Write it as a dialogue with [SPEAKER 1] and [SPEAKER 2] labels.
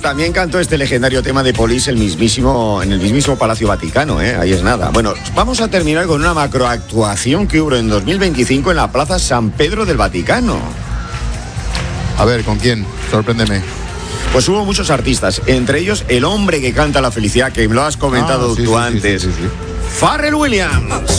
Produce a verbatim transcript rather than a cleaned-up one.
[SPEAKER 1] también cantó este legendario tema de Police el mismísimo, en el mismísimo Palacio Vaticano, ¿eh? Ahí es nada. Bueno, vamos a terminar con una macroactuación que hubo en dos mil veinticinco en la Plaza San Pedro del Vaticano.
[SPEAKER 2] A ver, ¿con quién? Sorpréndeme.
[SPEAKER 1] Pues hubo muchos artistas, entre ellos el hombre que canta la felicidad, que lo has comentado
[SPEAKER 2] ah, sí,
[SPEAKER 1] tú
[SPEAKER 2] sí,
[SPEAKER 1] antes,
[SPEAKER 2] sí, sí, sí, sí.
[SPEAKER 1] Pharrell Williams.